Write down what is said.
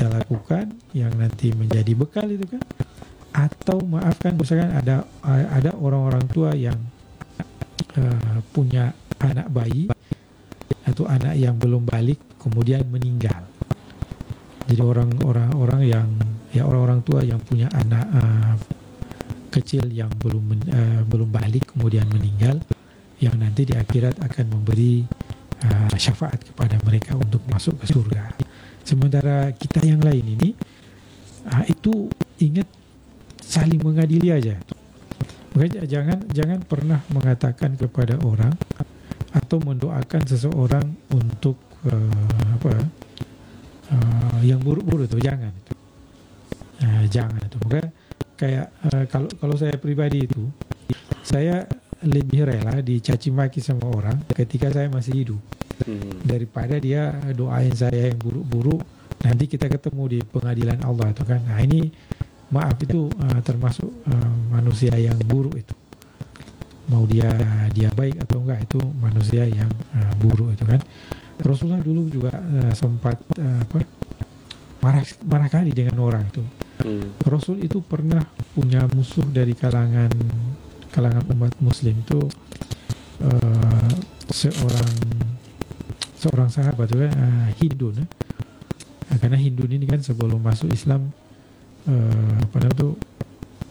kita lakukan yang nanti menjadi bekal itu kan, atau maafkan misalkan ada orang-orang tua yang punya anak bayi atau anak yang belum balik kemudian meninggal. Jadi orang-orang yang orang-orang tua yang punya anak kecil yang belum balik kemudian meninggal, yang nanti di akhirat akan memberi syafaat kepada mereka untuk masuk ke surga. Sementara kita yang lain ini itu ingat saling mengadili aja. Makanya jangan pernah mengatakan kepada orang atau mendoakan seseorang untuk yang buruk-buruk itu jangan. Jangan itu. Maka kayak kalau saya pribadi itu, saya lebih rela dicaci maki sama orang ketika saya masih hidup daripada dia doain saya yang buruk-buruk, nanti kita ketemu di pengadilan Allah itu kan. Nah ini maaf itu termasuk manusia yang buruk itu. Mau dia baik atau enggak, itu manusia yang buruk itu kan. Rasulullah dulu juga sempat marah kali dengan orang itu. Rasul itu pernah punya musuh dari kalangan umat muslim itu, seorang sahabat itu kan, Hindun. Karena Hindun ini kan sebelum masuk Islam